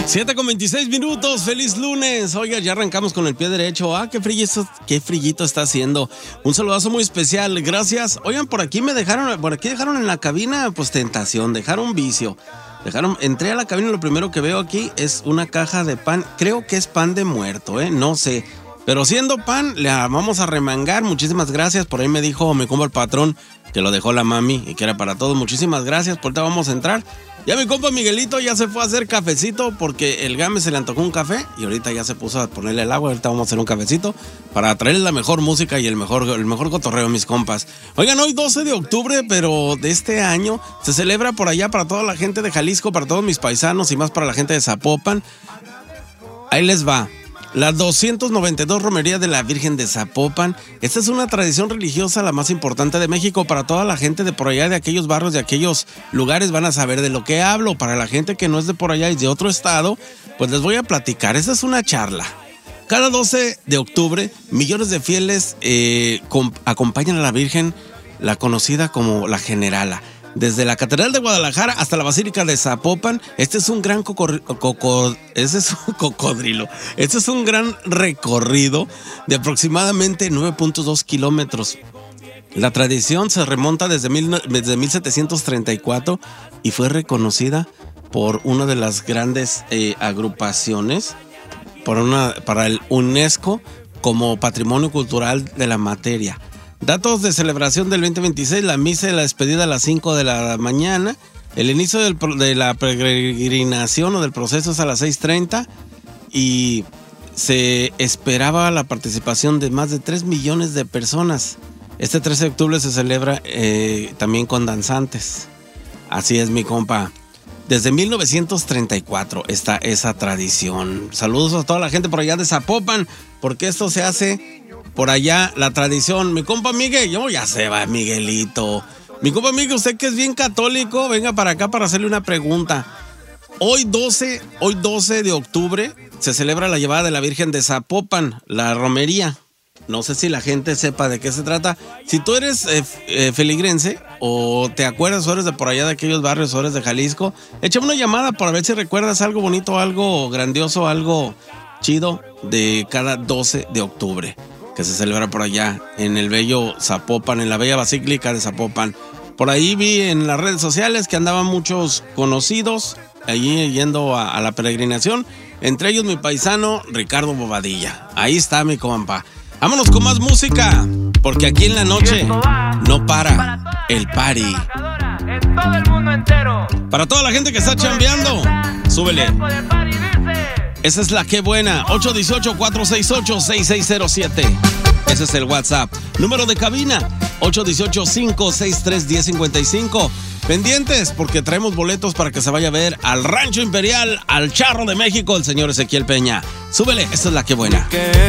7:26. Feliz lunes. Oiga, ya arrancamos con el pie derecho. Qué frillito está haciendo. Un saludazo muy especial. Gracias. Oigan, por aquí dejaron en la cabina, pues tentación, dejaron vicio. Entré a la cabina y lo primero que veo aquí es una caja de pan. Creo que es pan de muerto, no sé. Pero siendo pan, le vamos a remangar. Muchísimas gracias. Por ahí me dijo mi compa el patrón que lo dejó la mami y que era para todos. Muchísimas gracias. Por ahorita vamos a entrar. Ya mi compa Miguelito ya se fue a hacer cafecito porque el Game se le antojó un café y ahorita ya se puso a ponerle el agua. Ahorita vamos a hacer un cafecito para traerles la mejor música y el mejor cotorreo, mis compas. Oigan, hoy 12 de octubre, pero de este año se celebra por allá para toda la gente de Jalisco, para todos mis paisanos y más para la gente de Zapopan. Ahí les va. La 292 Romería de la Virgen de Zapopan. Esta es una tradición religiosa la más importante de México. Para toda la gente de por allá, de aquellos barrios, de aquellos lugares, van a saber de lo que hablo. Para la gente que no es de por allá y de otro estado, pues les voy a platicar. Esta es una charla. Cada 12 de octubre, millones de fieles acompañan a la Virgen, la conocida como la Generala. Desde la Catedral de Guadalajara hasta la Basílica de Zapopan, este es un gran cocodrilo. Este es un gran recorrido de aproximadamente 9.2 kilómetros. La tradición se remonta desde 1734 y fue reconocida por una de las grandes agrupaciones para el UNESCO como Patrimonio Cultural de la Materia. Datos de celebración del 2026, la misa y la despedida a las 5 de la mañana. El inicio de la peregrinación o del proceso es a las 6:30 y se esperaba la participación de más de 3 millones de personas. Este 13 de octubre se celebra también con danzantes. Así es, mi compa. Desde 1934 está esa tradición. Saludos a toda la gente por allá de Zapopan, porque esto se hace por allá, la tradición. Mi compa Miguel, ya se va Miguelito. Mi compa Miguel, usted que es bien católico, venga para acá para hacerle una pregunta. Hoy 12 de octubre se celebra la llevada de la Virgen de Zapopan, la romería. No sé si la gente sepa de qué se trata. Si tú eres feligrense o te acuerdas o eres de por allá de aquellos barrios o eres de Jalisco, échame una llamada para ver si recuerdas algo bonito, algo grandioso, algo chido de cada 12 de octubre que se celebra por allá en el bello Zapopan, en la bella Basílica de Zapopan. Por ahí vi en las redes sociales que andaban muchos conocidos allí yendo a la peregrinación, entre ellos mi paisano Ricardo Bobadilla. Ahí está mi compa. Vámonos con más música, porque aquí en la noche no para el party. Para toda la gente que está chambeando, súbele. Esa es la que buena, 818-468-6607. Ese es el WhatsApp. Número de cabina, 818-563-1055. Pendientes, porque traemos boletos para que se vaya a ver al Rancho Imperial, al Charro de México, el señor Ezequiel Peña. Súbele, esa es la que buena.